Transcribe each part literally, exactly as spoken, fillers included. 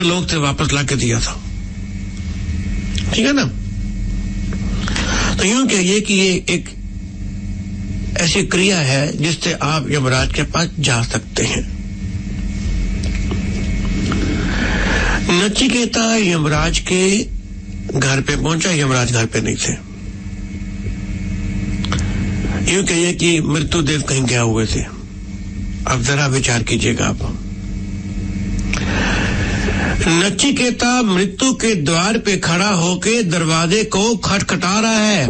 लोग थे वापस ला के दिया था, ठीक है ना। तो यूं कहिए कि ये एक ऐसी क्रिया है जिससे आप यमराज के पास जा सकते हैं। नचिकेता यमराज के घर पे पहुंचा, यमराज घर पे नहीं थे। यूं कहिए कि मृत्युदेव कहीं गए हुए थे। अब जरा विचार कीजिएगा आप। नचिकेता मृत्यु के द्वार पे खड़ा होके दरवाजे को खटखटा रहा है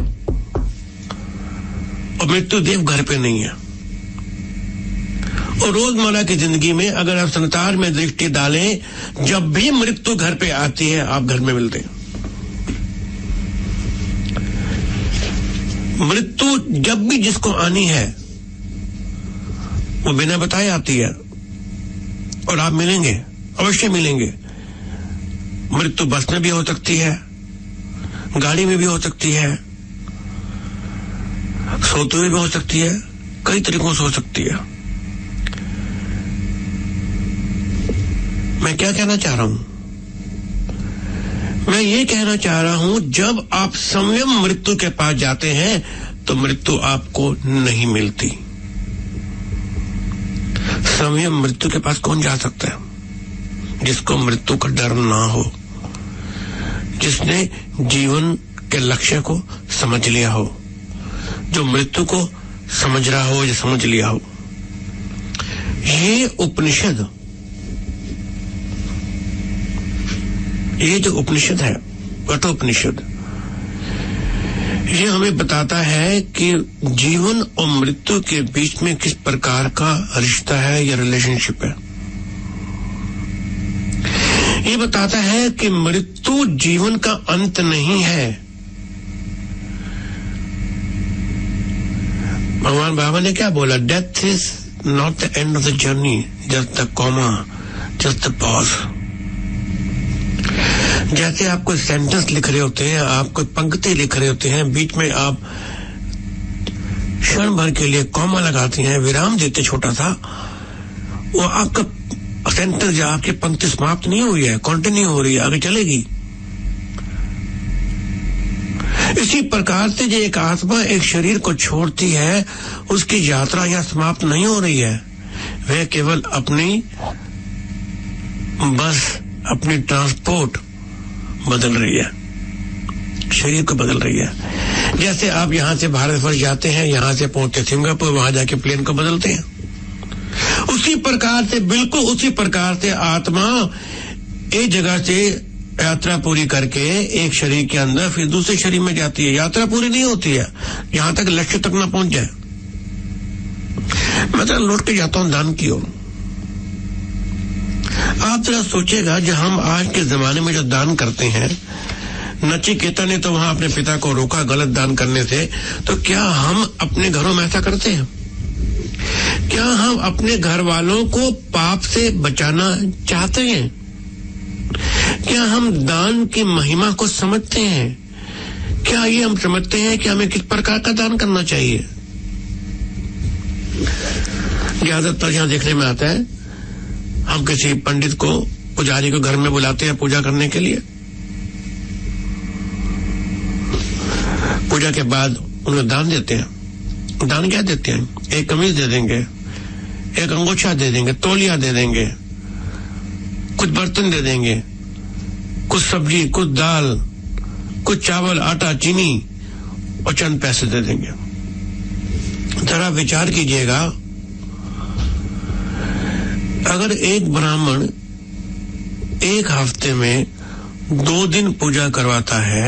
और मृत्युदेव घर पे नहीं है। और रोजमर्रा की जिंदगी में अगर आप संसार में दृष्टि डालें, जब भी मृत्यु घर पे आती है आप घर में मिलते हैं। मृत्यु जब भी जिसको आनी है वो बिना बताए आती है और आप मिलेंगे, अवश्य मिलेंगे। मृत्यु बस में भी हो सकती है, गाड़ी में भी हो सकती है, सोते हुए भी हो सकती है, कई तरीकों से हो सकती है। मैं क्या कहना चाह रहा हूं? मैं ये कहना चाह रहा हूं, जब आप संयम मृत्यु के पास जाते हैं तो मृत्यु आपको नहीं मिलती। संयम मृत्यु के पास कौन जा सकता है? जिसको मृत्यु का डर ना हो, जिसने जीवन के लक्ष्य को समझ लिया हो, जो मृत्यु को समझ रहा हो या समझ लिया हो। ये उपनिषद, ये जो उपनिषद है, कठोपनिषद, ये हमें बताता है कि जीवन और मृत्यु के बीच में किस प्रकार का रिश्ता है या रिलेशनशिप है। ये बताता है कि मृत्यु जीवन का अंत नहीं है। भगवान बाबा ने क्या बोला? Death is not the end of the journey, just the comma, just the pause. जैसे आप कोई सेंटेंस लिख रहे होते हैं, आप कोई पंक्ति लिख रहे होते हैं, बीच में आप क्षण भर के लिए कॉमा लगाते हैं, विराम देते छोटा सा, वो आपका सेंटेंस या आपकी पंक्ति समाप्त नहीं हुई है, कंटिन्यू हो रही है, आगे चलेगी। इसी प्रकार से जो एक आत्मा एक शरीर को छोड़ती है, उसकी यात्रा यहाँ समाप्त नहीं हो रही है। वह केवल अपनी बस, अपनी ट्रांसपोर्ट बदल रही है, शरीर को बदल रही है। जैसे आप यहाँ से भारतवर्ष जाते हैं, यहाँ से पहुंचते सिंगापुर, वहां जाके प्लेन को बदलते हैं, उसी प्रकार से, बिल्कुल उसी प्रकार से आत्मा एक जगह से यात्रा पूरी करके एक शरीर के अंदर फिर दूसरे शरीर में जाती है। यात्रा पूरी नहीं होती है यहां तक लक्ष्य तक ना पहुंच जाए। मैं तो लौट के जाता हूं दान की ओर। आप जरा सोचेगा, जो हम आज के जमाने में जो दान करते हैं, नचिकेता ने तो वहां अपने पिता को रोका गलत दान करने से, तो क्या हम अपने घरों में ऐसा करते हैं? क्या हम अपने घर वालों को पाप से बचाना चाहते हैं? क्या हम दान की महिमा को समझते हैं? क्या ये हम समझते हैं कि हमें किस प्रकार का दान करना चाहिए? ज्यादातर यहां देखने में आता है, हम किसी पंडित को, पुजारी को घर में बुलाते हैं पूजा करने के लिए। पूजा के बाद उन्हें दान देते हैं। दान क्या देते हैं? एक कमीज दे देंगे, एक अंगोछा दे देंगे, तौलिया दे देंगे, कुछ बर्तन दे देंगे, कुछ सब्जी, कुछ दाल, कुछ चावल, आटा, चीनी और चंद पैसे दे देंगे। जरा विचार कीजिएगा, अगर एक ब्राह्मण एक हफ्ते में दो दिन पूजा करवाता है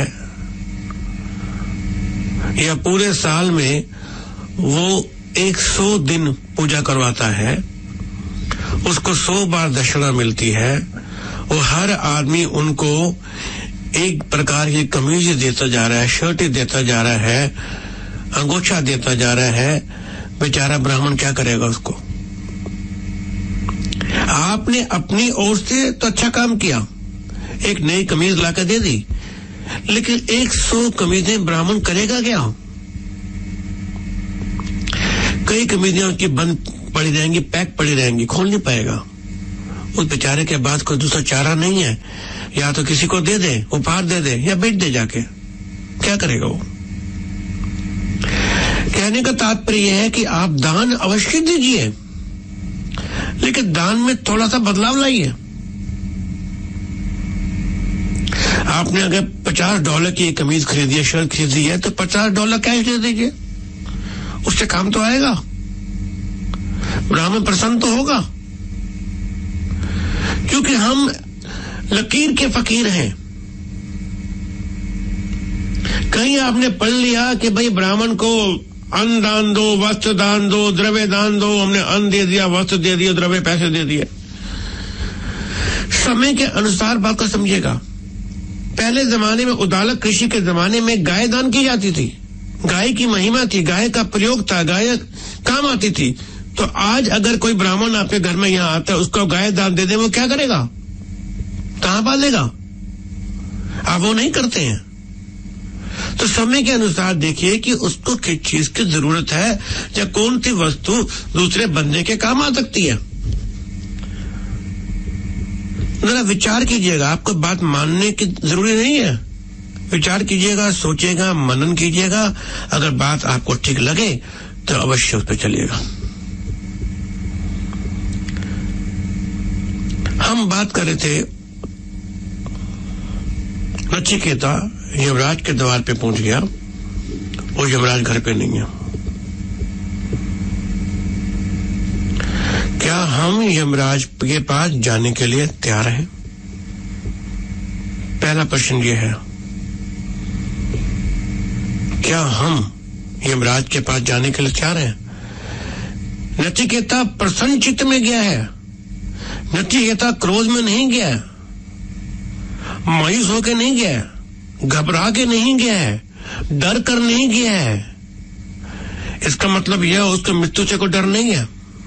या पूरे साल में वो एक सौ दिन पूजा करवाता है, उसको सौ बार दक्षिणा मिलती है, और हर आदमी उनको एक प्रकार की कमीज देता जा रहा है, शर्ट देता जा रहा है, अंगोछा देता जा रहा है, बेचारा ब्राह्मण क्या करेगा उसको? आपने अपनी ओर से तो अच्छा काम किया, एक नई कमीज लाकर दे दी, लेकिन एक सौ कमीजें ब्राह्मण करेगा क्या? कई कमीजें उसकी बंद पड़ी रहेंगी, पैक पड़ी रहेंगी, खोल नहीं पाएगा। उस बेचारे के बाद कोई दूसरा चारा नहीं है, या तो किसी को दे दे, उपहार दे दे, या बेच दे जाके, क्या करेगा वो? कहने का तात्पर्य यह है कि आप दान अवश्य दीजिए, लेकिन दान में थोड़ा सा बदलाव लाइए। आपने अगर पचास डॉलर की एक कमीज खरीदी है, शर्ट खरीदी है, तो पचास डॉलर कैश दे दीजिए, उससे काम तो आएगा, ब्राह्मण प्रसन्न तो होगा। क्योंकि हम लकीर के फकीर हैं। कहीं आपने पढ़ लिया कि भाई ब्राह्मण को अन्न दान दो, वस्त्र दान दो, द्रव्य दान दो, हमने अन्न दे दिया, वस्त्र दे दिया, द्रव्य पैसे दे दिए। समय के अनुसार बात को समझिएगा। पहले जमाने में उदालक कृषि के जमाने में गाय दान की जाती थी, गाय की महिमा थी, गाय का प्रयोग था, गाय काम आती थी। तो आज अगर कोई ब्राह्मण आपके घर में यहां आता है, उसको गाय दान दे दे, वो क्या करेगा? कहां पालेगा? आप वो नहीं करते हैं। तो समय के अनुसार देखिए कि उसको किस चीज की जरूरत है या कौन सी वस्तु दूसरे बंदे के काम आ सकती है। जरा विचार कीजिएगा, आपको बात मानने की जरूरी नहीं है, विचार कीजिएगा, सोचिएगा, मनन कीजिएगा। अगर बात आपको ठीक लगे तो अवश्य उस पर चलिएगा। हम बात कर रहे थे, नचिकेता यमराज के द्वार पे पहुंच गया और यमराज घर पे नहीं है। क्या हम यमराज के पास जाने के लिए तैयार हैं? पहला प्रश्न यह है, क्या हम यमराज के पास जाने के लिए तैयार हैं? नचिकेता प्रसन्न चित्त में गया है, नचिकेता क्रोध में नहीं गया, मायूस होकर नहीं गया, घबरा के नहीं गया है, डर कर नहीं गया है। इसका मतलब यह उसको मृत्यु से कोई डर नहीं है।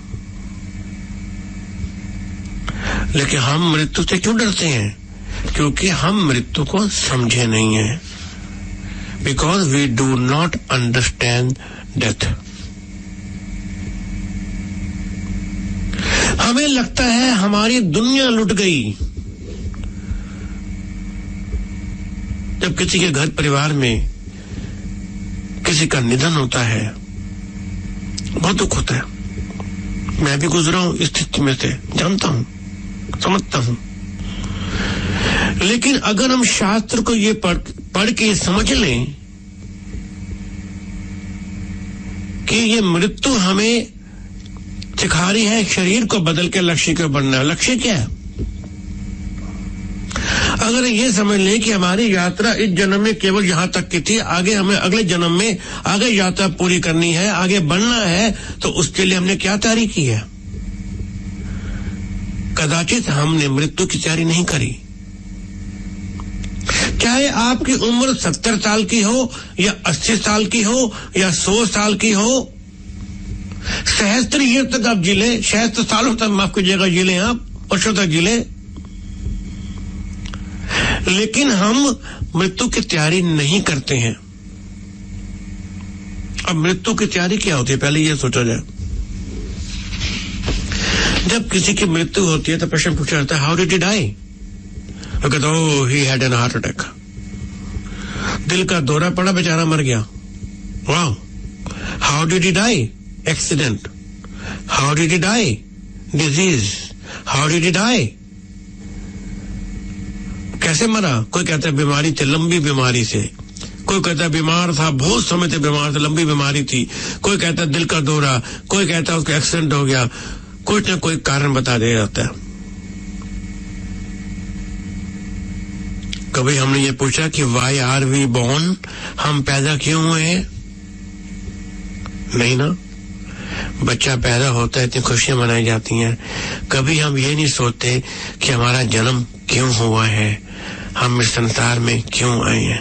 लेकिन हम मृत्यु से क्यों डरते हैं? क्योंकि हम मृत्यु को समझे नहीं है। Because we do not understand death. हमें लगता है हमारी दुनिया लुट गई। जब किसी के घर परिवार में किसी का निधन होता है, बहुत दुख होता है। मैं भी गुजरा हूं इस स्थिति में से, जानता हूं, समझता हूं। लेकिन अगर हम शास्त्र को ये पढ़ पढ़ के समझ लें कि ये मृत्यु हमें सिखा रही है शरीर को बदल के लक्ष्य को बढ़ना। लक्ष्य क्या है? अगर ये समझ लें कि हमारी यात्रा इस जन्म में केवल यहां तक की थी, आगे हमें अगले जन्म में आगे यात्रा पूरी करनी है, आगे बढ़ना है, तो उसके लिए हमने क्या तैयारी की है? कदाचित हमने मृत्यु की तैयारी नहीं करी। चाहे आपकी उम्र सत्तर साल की हो या अस्सी साल की हो या सौ साल की हो, सहस्त्र ईयर तक आप जिले, सहस्त्र सालों तक माफ कीजिएगा जिले, आप वर्षों तक जिले, लेकिन हम मृत्यु की तैयारी नहीं करते हैं। अब मृत्यु की तैयारी क्या होती है, पहले ये सोचा जाए। जब किसी की मृत्यु होती है तो प्रश्न पूछा जाता है, हाउ डिड ही डाई? वो कहता है, he had an heart attack, दिल का दौरा पड़ा, बेचारा मर गया। वाह। How did he die? Accident. How did he die? Disease. How did he die? कैसे मरा? कोई कहता है बीमारी थी, लंबी बीमारी से। कोई कहता है बीमार था, बहुत समय से बीमार था, लंबी बीमारी थी। कोई कहता है दिल का दौरा, कोई कहता है उसका एक्सीडेंट हो गया। कुछ न कोई कारण बता दिया जाता है। कभी हमने ये पूछा कि वाई आर वी बोर्न? हम पैदा क्यों हुए हैं? नहीं ना। बच्चा पैदा होता है, इतनी खुशियां मनाई जाती हैं। कभी हम ये नहीं सोचते कि हमारा जन्म क्यों हुआ है, हम इस संसार में क्यों आए हैं।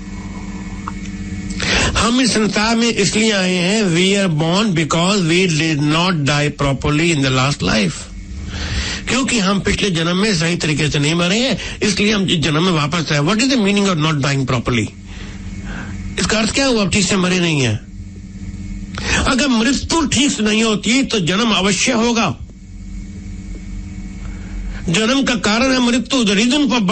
हम इस संसार में इसलिए आए हैं, we are born because we did not die properly in the last life. क्योंकि हम पिछले जन्म में सही तरीके से नहीं मरे हैं, इसलिए हम इस जन्म में वापस आए। What is the meaning of not dying properly? इसका अर्थ क्या हुआ? ठीक से मरे नहीं है। अगर मृत्यु ठीक से नहीं होती तो जन्म अवश्य होगा। जन्म का कारण है मृत्यु, द रीजन फॉर